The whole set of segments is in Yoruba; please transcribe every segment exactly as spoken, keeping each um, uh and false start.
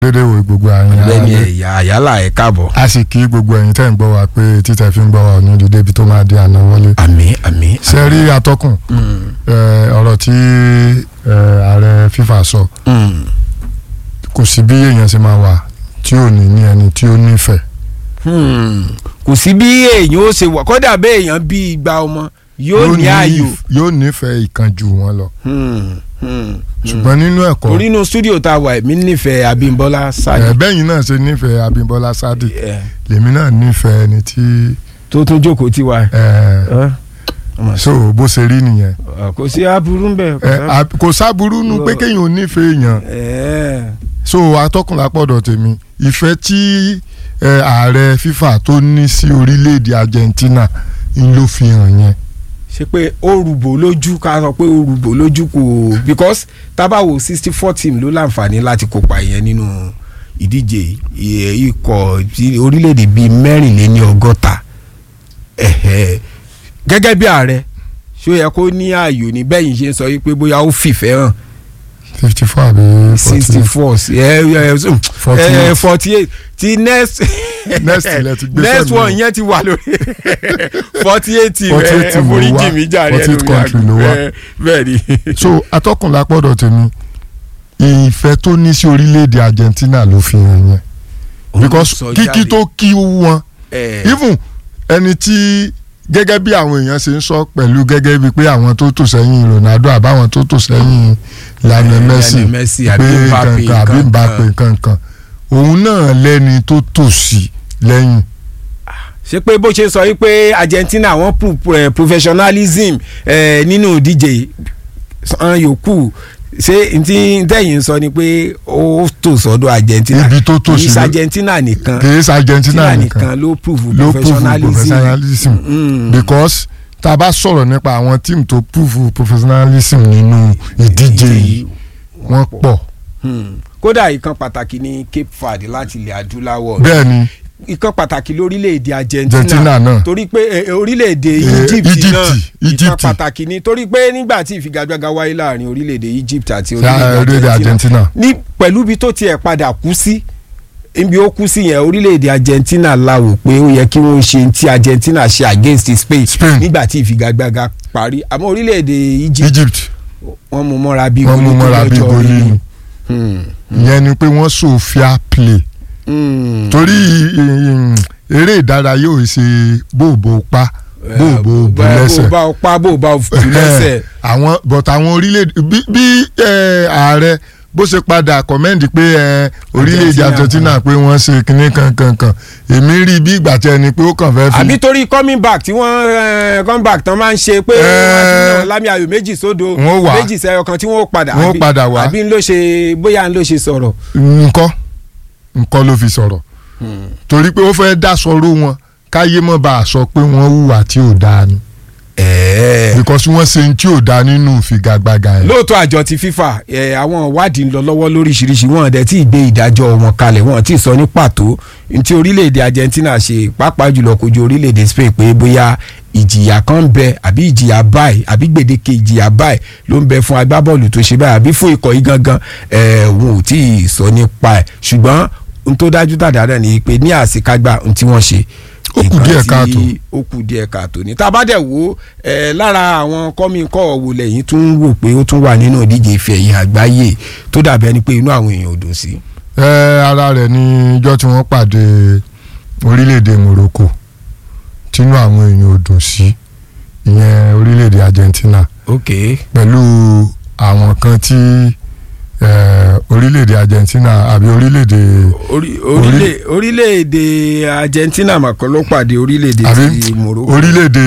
gbédè wo gbogbo àyìn lẹ́ni ẹ̀yà àyálà ẹ̀ káàbọ̀. a sì kí gbogbo ẹ̀yin tẹ́ ń gbọ́ wa pé títẹ̀ fi ń gbọ́ wa ò ní di débi tó máa di àná wọlé. àmín àmín. ṣe rí atọ́kùn ọ̀rọ̀ tí ààrẹ FIFA sọ kò sí bí èèyàn ṣe máa wà tí ò ní ní ẹni tí ó nífẹ̀ẹ́. kò sí bí èèyàn ó ṣe wà kódà bí èèyàn bí igba ọmọ yóò ní ààyò. yóò nífẹ̀ẹ́ ìkan jù wọn lọ. ṣùgbọ́n nínú ẹ̀kọ́. orí inú stúdíò tá a wà èmi nífẹ̀ẹ́ Abímbọ́lá Sádì. ẹ bẹ́yìn náà ṣe nífẹ̀ẹ́ Abímbọ́lá Sádì lèmi náà nífẹ̀ẹ́ ẹni tí. tó tún jókòó tí wà. so bó ṣe rí nìyẹn. kò sí aburú ń bẹ. kò sáburú nu pé kéèyàn ò nífẹ̀ẹ́ èèyàn. so atọ́kùnlá pọ̀dọ̀ tèmi ìfẹ́ tí ààrẹ FIFA tó ní sí orílẹ̀-èdè Argentina ń ló fi hàn yẹn. ṣe pé ó rúbò lójú ká sọ pé ó rúbò lójú kò because tábàwò sixty four team ló láǹfààní láti kópa yẹn nínú ìdíje ikọ̀ orílẹ̀-èdè bíi mẹ́rìnléní ọgọ́ta gẹ́gẹ́ bí ààrẹ ṣó yẹ kó ní ààyò ní bẹ́yìn ṣe ń sọ yìí pé bóyá ó fìfẹ́ hàn. fifty four àbí sixty four forty eight ti next next ilẹ̀ ti gbé next one yẹn ti wà lórí forty eight team ẹ forí jì mí jàre forty eight country ló wà bẹ́ẹ̀ ni. so atọ́kùnlá pọ̀dọ̀ tèmi ìfẹ́ tó ní sí orílẹ̀-èdè Argentina ló fi hàn yẹn because kíkí tó kí wọn even ẹni tí gẹ́gẹ́ bí àwọn èèyàn ṣe ń sọ pẹ̀lú gẹ́gẹ́ bíi pé àwọn tó tò sẹ́yìn Ronaldo àbáwọn tó tò sẹ́yìn Lionel Messi pé kankan àbí Mbappe kankan òun náà lẹ́ni tó tò sí lẹ́yìn. ṣé pé bó ṣe sọ yìí pé Argentina wọ́n professionalism nínú ìdíje san yòókù ṣé ntí ntẹ̀yìn sọ ni pé ó tò sọ́dọ̀ Argentina ibi tó tò sí kì í ṣe Argentina nìkan kì í ṣe Argentina nìkan ló prove professionalism mm. because tá a bá sọ̀rọ̀ nípa àwọn tíìmù tó prove professionalism nínú ìdíje yìí wọ́n pọ̀. kódà ìkan pàtàkì ní Cape Verde láti ilẹ̀ adúláwọ̀. bẹ́ẹ̀ni ìkan pàtàkì lórílẹ̀‐èdè Argentina Argentina náà torí pé orílẹ̀‐èdè Egypt náà ìkan Egypt pàtàkì ni torí pé nígbà tí ìfigagbága wáyé láàrin orílẹ̀‐èdè Egypt àti orílẹ̀‐èdè orílẹ̀‐èdè Argentina ní pẹ̀lú ibi tó tiẹ̀ padà kú sí ibi ó kú sí yẹn orílẹ̀‐èdè Argentina la wò pé ó yẹ kí wọ́n ṣe ti Argentina ṣe against Spain nígbà tí ìfigagbága parí àmọ́ orílẹ̀‐èdè Egypt wọ́n mú mọ́ra bí goli ni ìyẹn ni pé wọ́n so fair play torí eré ìdárayá ò ṣe bóòbó pa bóòbó bó lẹ́sẹ̀ bóòbá pa bóòbá bó lẹ́sẹ̀. àwọn but àwọn orílẹ̀-èdè bí ààrẹ bó ṣe padà comment pé orílẹ̀-èdè Argentina pé wọ́n ṣe kinní kankankan èmi rí bí ìgbà tí ẹni pé ó kàn fẹ́ fi. àbí torí coming back tí wọ́n come back tán máa ń ṣe pé wọ́n ti lámì ayò méjì sódò méjì sẹ́yọ kan tí wọ́n padà wọ́n padà wá àbí ń ló ṣe bóyá ń ló ṣe sọ̀rọ̀. nǹkan nǹkan ló fi sọ̀rọ̀ torí pé ó fẹ́ dá sọ̀rọ̀ wọn káyé mọ́ bá a sọ pé wọ́n hùwà tí ò dáa ni because wọ́n ṣe ń tí ò dáa nínú ìfigagbága yẹn. lóòótọ́ àjọ ti FIFA àwọn ìwádìí ń lọ lọ́wọ́ lóríṣiríṣi wọn dẹ̀ tí ì gbé ìdájọ́ wọn kalẹ̀ wọn tí ì sọ ní pàtó tí orílẹ̀-èdè Argentina ṣe pàápàá jùlọ kojú orílẹ̀-èdè Spain pé bóyá ìjìyà kan bẹ àbí ìjìyà báyìí àbí gbèdéke ìjìyà báyìí ló ń bẹ fún agbábọ́ọ̀lù tó ṣe báyìí àbí fún ikọ̀ yìí gangan wọn ò tí ì sọ nípa ẹ̀ ṣùgbọ́n n tó dájú dáadáa ni pé ní àṣekágbá n tí wọ́n ṣe ó kù díẹ̀ káàtó ó kù díẹ̀ káàtó ní tá a bá dẹ̀ wò ẹ lára àwọn kọ́míkọ́ wò lẹ́yìn tún ń wò pé ó tún wà nínú ìdíje ife ẹ̀yẹ àgbáyé tó dàbí ẹni pé inú àwọn èèyàn ò dùn sí. ẹ ara rẹ̀ ní ijọ́ tí wọ́n pàdé orílẹ̀-èdè Morocco tínú àwọn èèyàn ò dùn sí ìyẹn orílẹ̀-èdè Argentina ok pẹ̀lú àwọn kan tí orílẹ̀-èdè Argentina àbí orílẹ̀-èdè orílẹ̀-èdè Argentina màkàn ló pàdé orílẹ̀-èdè ti Morocco orílẹ̀-èdè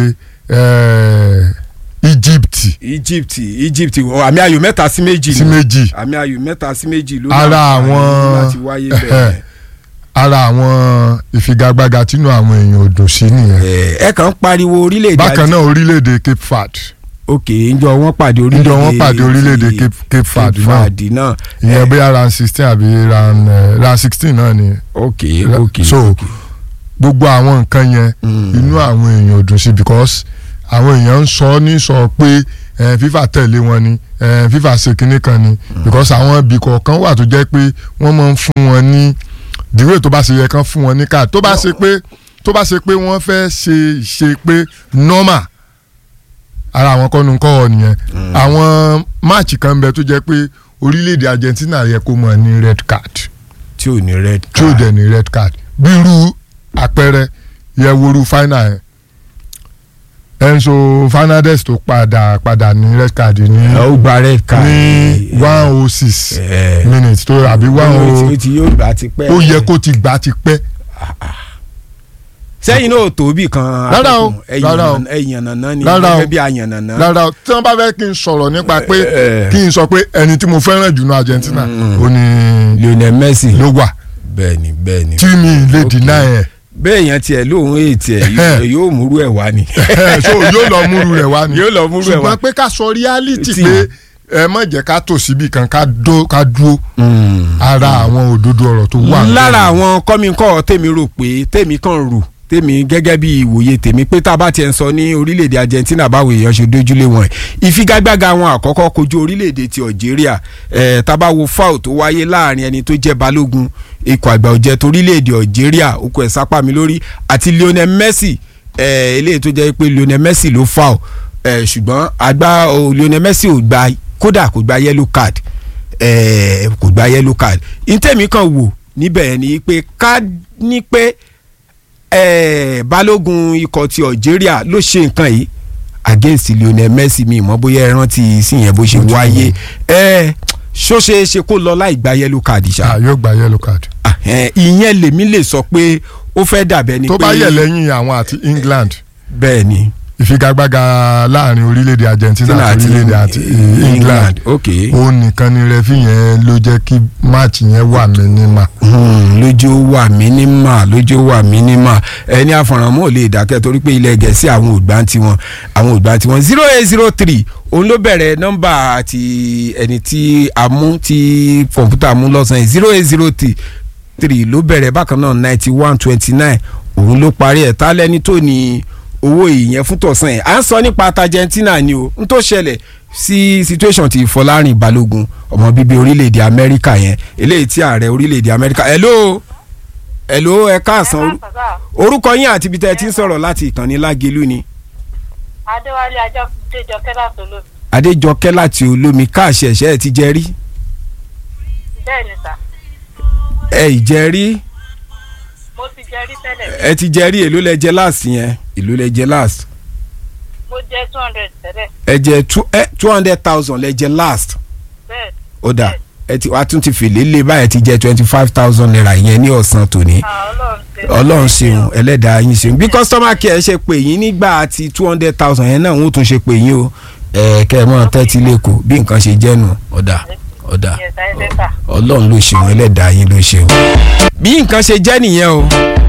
Egypt Egypt Egypt àmì ayò mẹ́ta sí méjì sí méjì àmì ayò mẹ́ta sí méjì ló ara àwọn láti wáyé bẹ́ẹ̀ ara àwọn ìfigagbága tínú àwọn èèyàn ò dùn sí nìyẹn. ẹ kàn ń pariwo orílẹ̀-èdè bákan náà orílẹ̀-èdè Cape Verde ok njọ wọ́n pàdé orílẹ̀-èdè njọ wọ́n pàdé orílẹ̀-èdè Cape Verde náà ìyẹn bóyá round sixteen àbí round round sixteen náà ni. ok ok so okay. gbogbo àwọn nǹkan yẹn inú àwọn èèyàn ò dùn sí because àwọn èèyàn ń sọ ní sọ pé FIFA tẹ̀lé wọn ni FIFA ṣe kinní kan ni because àwọn ibì kọ̀ọ̀kan wà tó jẹ́ pé wọ́n máa ń fún wọn ní dìwé tó bá ṣe yẹ kán fún wọn ní káàdì tó bá ṣe pé tó bá ṣe pé wọ́n fẹ́ ṣe ṣe pé normal ara àwọn kọ́nu kọ́ ọ nìyẹn àwọn máàcì kan bẹ tó jẹ́ pé orílẹ̀-èdè Argentina yẹ kó mọ̀ ní red card tí ò ní red card tí ò dẹ̀ ní red card bí irú àpẹẹrẹ yẹ woru final yẹn Enzo Fernandez tó padà padà ní red card ní ó gba red card ní one oh six minutes tó àbí one oh ó yẹ kó ti gbà ti pẹ́. sẹ́yìn náà tóbi kan rárá o rárá o ẹ̀yàn nàná ni rárá o gẹ́gẹ́ bí àyàn nàná. rárá o tí wọ́n bá fẹ́ kí n sọ̀rọ̀ nípa pé kí n sọ pé ẹni tí mo fẹ́ràn jù ní Argentina ó ní Lionel Messi ló wà bẹ́ẹ̀ni bẹ́ẹ̀ni tí mi lè deny ẹ̀. bẹ́ẹ̀ yẹn tiẹ̀ lóhun ètì ẹ̀ yóò múrú ẹ̀ wá ni. so yóò lọ múrú rẹ̀ wá ni yóò lọ múrú ẹ̀ wá. ṣùgbọ́n pé ká sọ reality pé ẹ má jẹ́ ká tò síbi kan ká dúró ara àwọn òdodo ọ̀rọ̀ tó wà. lára àwọn kọ́míkọ́ tèmi rò pé tèmi kàn rò tèmi gẹ́gẹ́ bí ìwòye tèmi pé tá a bá tiẹ̀ ń sọ ní orílẹ̀-èdè Argentina báwo èèyàn ṣe dójúlé wọn ìfigagbága wọn àkọ́kọ́ kojú orílẹ̀-èdè ti Algeria ẹ̀ tá a bá wo foul tó wáyé láàrin ẹni tó jẹ́ balógun ikọ̀ àgbà ọ̀jẹ̀ torílẹ̀-èdè Algeria okò ẹ̀ sápá mi lórí àti Lionel Messi ẹ̀ eléyìí tó jẹ́ pé Lionel Messi ló foul ẹ̀ ṣùgbọ́n àgbà Lionel Messi ò gba kódà kò gba yellow card ẹ̀ kò gba yellow card ìtẹ̀mí kan wò níbẹ̀ yẹn ni pé ká ní pé Eh, balógun ikọ̀ ti Algeria ló ṣe nǹkan yìí against Lionel Messi mi mọ̀ bóyá ẹ rántí sí yẹn bó ṣe wáyé ṣó ṣe é ṣe kó lọ láì gba yellow card ṣá. yóò gba yellow card. ìyẹn lèmi lè sọ pé ó fẹ́ dàbẹ́ ni pé tó bá yẹ lẹ́yìn àwọn àti England. bẹ́ẹ̀ ni ìfigagbága láàrin orílẹ̀-èdè Argentina àti orílẹ̀-èdè àti England ó nìkan ni rẹ́fì yẹn ló jẹ́ kí máàcì yẹn wà mínímà. lójó wà mínímà lójó wà mínímà ẹni àfọ̀rànmọ́ ò lè dákẹ́ torí pé ilẹ̀ Gẹ̀ẹ́sì àwọn ògbà tiwọn àwọn ògbà tiwọn zero eight zero three òun ló bẹ̀rẹ̀ nọ́mbà àti ẹni tí a mú tí kọ̀ǹpútà mú lọ́sàn-án zero eight zero three ló bẹ̀rẹ̀ bákan náà ninety one twenty nine òun ló parí ẹ̀ tá lẹ́ni tó ní owó ìyẹn fún tọ̀sán yẹn à ń sọ nípa Argentina ni o n tó ṣẹlẹ̀ sí situation ti Fọlárin Balógun ọmọ bíbí orílẹ̀-èdè Amẹ́ríkà yẹn eléyìí tí ààrẹ orílẹ̀-èdè Amẹ́ríkà hello hello ẹ káàsán orúkọ yín àti ibi tẹ́ ẹ ti ń sọ̀rọ̀ láti ìkànnì Lágelú ni. Adéwálé Adéjọkẹ́ láti Olómi. Adéjọkẹ́ láti Olómi káàṣì ẹ̀ṣẹ́ ẹ ti jẹ rí. bẹ́ẹ̀ ni sà. ẹ ì jẹ rí. mo ti jẹ rí tẹ́lẹ̀. ẹ ti jẹ rí èló lẹ jẹ last yẹn èló lẹ jẹ last. mo jẹ two hundred tẹ́lẹ̀. ẹ jẹ two ẹ two hundred thousand lẹ jẹ last. bẹ́ẹ̀ ó dà ẹ ti wá tún ti fèlè lé báyìí ti jẹ twenty five thousand naira yẹn ní ọ̀sán tòní. ọlọ́run ṣeun ẹlẹ́dàá yín ṣeun bí customer care ṣe pè yín nígbà tí two hundred thousand yẹn náà wọ́n tún ṣe pè yín o ẹ kẹ́ ẹ mọ́ tẹ́tí lẹ́kọ̀ọ́ bí nǹkan ṣe jẹ́ nù ọ̀dà ọ̀dà ọlọ́run ló ṣeun ẹlẹ́dàá yín ló ṣeun. bí nǹkan ṣe jẹ́ nìyẹn o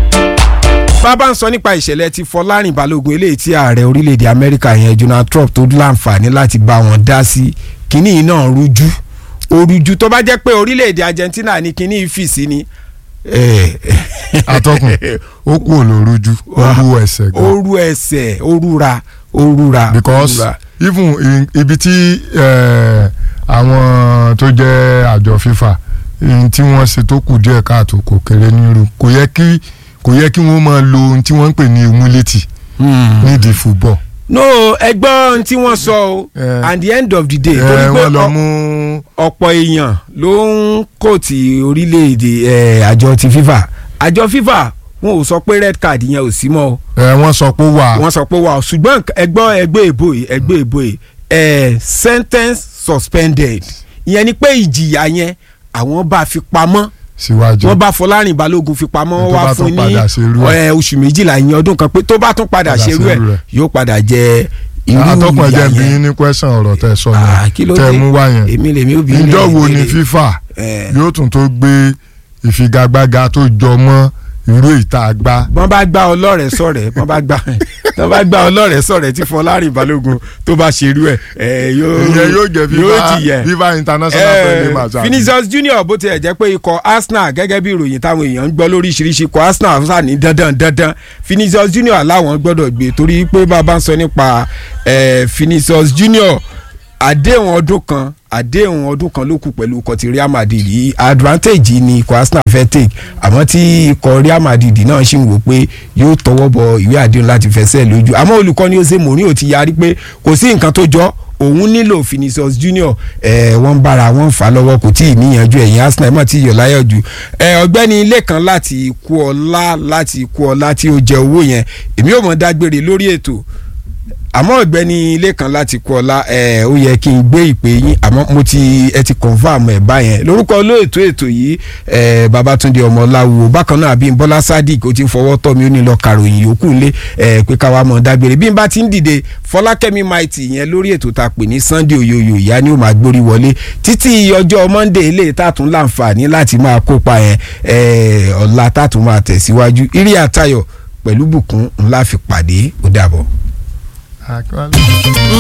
bàbá ń sọ nípa ìṣẹ̀lẹ̀ ti Fọlárin Balógun eléyìí tí ààrẹ orílẹ̀-èdè Amẹ́ríkà yẹn Donald Trump tó láǹfààní láti bá wọn dá sí kínní náà rújú orújú tó bá jẹ́ pé orílẹ̀-èdè Argentina ní kínní ìfìsí ni. atọ́kùn ó kú olórújú orú ẹsẹ̀ gan. orú ẹsẹ̀ orúra orúra. because orúra. even ibi tí àwọn tó jẹ́ àjọ FIFA tí wọ́n ṣe tó kù díẹ̀ káàtó kò kéré nírú kò yẹ kí kò yẹ kí wọ́n máa lo ohun tí wọ́n ń pè ní humility nídìí football. no ẹgbọ́n ohun tí wọ́n sọ o at the end of the day torí pé ọ̀pọ̀ èèyàn ló ń kóòtì orílẹ̀-èdè àjọ ti FIFA àjọ FIFA wọn ò sọ pé red card yẹn ò sí mọ́ o. ẹ wọ́n sọ pé wà. wọ́n sọ pé wà o ṣùgbọ́n ẹgbọ́n ẹgbẹ́ ìbò yìí ẹgbẹ́ ìbò yìí ẹ sentence suspended ìyẹn ni pé ìjìyà yẹn àwọn bá fi pamọ́ síwájú wọ́n bá Fọlárin Balógun fi pamọ́ wọ́n wá fún ní oṣù méjìlá ìyẹn ọdún kan pé tó bá tún padà ṣerú ẹ̀ yóò padà jẹ irú ìyá yẹn. àtọ́kùn ẹ̀jẹ̀ bí yín ní question ọ̀rọ̀ tẹ́ sọ yẹn tẹ́ mú wá yẹn ìjọ wo ni FIFA yóò tún tó gbé ìfigagbága tó jọ mọ́ irú ìta àgbá. wọ́n bá gbá ọlọ́rẹ̀ sọ̀rẹ̀ wọ́n bá gbá wọ́n bá gbá ọlọ́rẹ̀ sọ̀rẹ̀ tí Fọlárin Balógun tó bá ṣerú ẹ̀ ẹ̀ yóò ìyẹn yóò jẹ́ FIFA FIFA international friendly match. Vinicius Junior bó tiẹ̀ jẹ́ pé ikọ̀ Arsenal gẹ́gẹ́ bí ìròyìn táwọn èèyàn ń gbọ́ lóríṣiríṣi ikọ̀ Arsenal sà ní dandan dandan Vinicius Junior láwọn gbọ́dọ̀ gbé torí pé bàbá ń sọ nípa Vinicius Junior àdéhùn ọdún kan àdéhùn ọdún kan ló kù pẹ̀lú ikọ̀ ti Real Madrid yìí advantage ni ikọ̀ Arsenal fẹ́ take àmọ́ tí ikọ̀ Real Madrid náà ṣì ń wò pé yóò tọwọ́ bọ ìwé àdéhùn láti fẹsẹ̀ lójú àmọ́ olùkọ́ni Jose Mourinho ti yarí pé kò sí nǹkan tó jọ òun nílò Vinicius Junior ẹ wọ́n bára wọn fà lọ́wọ́ kò tí ì níyànjú ẹ̀yìn Arsenal mọ̀ tí yọ̀ láyọ̀ jù ẹ ọ̀gbẹ́ni ilé kan láti kú ọlá láti kú ọlá tí ó jẹ owó yẹn èmi ò mọ̀ dágbére lórí ètò àmọ́ ọ̀gbẹ́ni ilé kan láti kú ọlá ẹ ó yẹ kí n gbé ìpè yín àmọ́ mo ti ẹ ti confam ẹ̀ báyẹn lórúkọ olóòtú ètò yìí ẹ Babátúndé Ọmọláwo bákan náà Abímbọ́lá Sadiq ó ti fọwọ́ tọ́ mi ó ní lọ kàròyìn yòókù ńlé ẹ pé káwa mọ̀ dágbére bí n bá ti ń dìde Fọlákẹ́mi Mighty yẹn lórí ètò tá a pè ní Sunday Oyoyo ìyá ni ó máa gbórí wọlé títí ọjọ́ Monday ilé tààtún láǹfààní láti máa kópa yẹn ẹ ọ̀la tààtún máa tẹ̀síwájú Ire Àtayọ̀ pẹ̀lú bùkún ńlá fi pàdé ó dàbọ̀.